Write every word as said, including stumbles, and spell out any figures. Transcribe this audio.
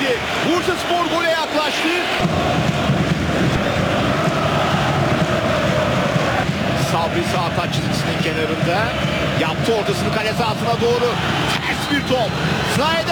Bursaspor gole yaklaştı. Sabri sağ taç çizgisinin kenarında. Yaptı ortasını kale sahasına doğru. Ters bir top. Zahide